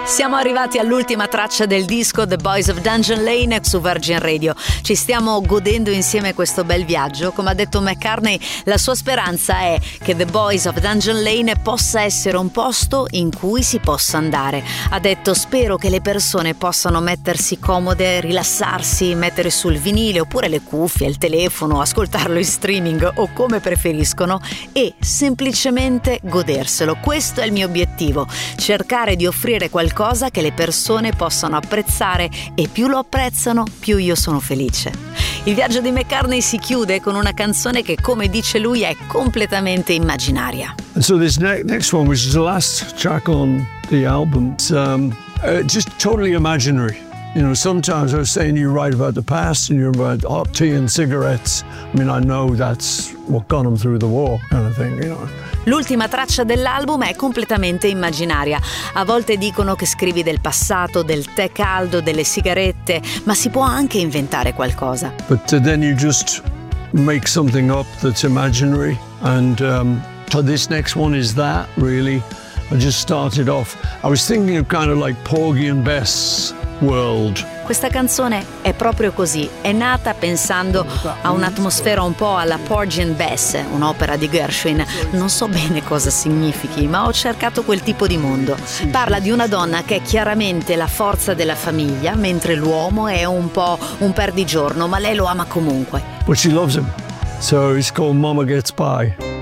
Siamo arrivati all'ultima traccia del disco The Boys of Dungeon Lane su Virgin Radio. Ci stiamo godendo insieme questo bel viaggio. Come ha detto McCartney, la sua speranza è che The Boys of Dungeon Lane possa essere un posto in cui si possa andare. Ha detto: spero che le persone possano mettersi comode, rilassarsi, mettere sul vinile oppure le cuffie, il telefono, ascoltarlo in streaming o come preferiscono e semplicemente goderselo. Questo è il mio obiettivo, cercare di offrire qualcosa che le persone possano apprezzare, e più lo apprezzano più io sono felice. Il viaggio di McCartney si chiude con una canzone che, come dice lui, è completamente immaginaria. And so this next one, which is the last track on the album, it's just totally imaginary. You know, sometimes I was saying you write about the past and you're about hot tea and cigarettes. I mean, I know that's what got them through the war kind of thing, you know. L'ultima traccia dell'album è completamente immaginaria. A volte dicono che scrivi del passato, del tè caldo, delle sigarette, ma si può anche inventare qualcosa. But then you just make something up that's imaginary. And so this next one is that, really. I just started off. I was thinking of kind of like Porgy and Bess world. Questa canzone è proprio così, è nata pensando a un'atmosfera un po' alla Porgy and Bess, un'opera di Gershwin. Non so bene cosa significhi, ma ho cercato quel tipo di mondo. Parla di una donna che è chiaramente la forza della famiglia, mentre l'uomo è un po' un perdigiorno, ma lei lo ama comunque. But she loves him, so it's called Mama Gets By.